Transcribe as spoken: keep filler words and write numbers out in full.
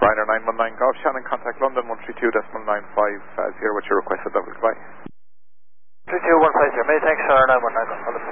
Ryanair nine one nine Golf Shannon, contact London one three two decimal nine five zero with your requested double. Goodbye. three two one five zero, many thanks, Ryanair nine one nine Golf.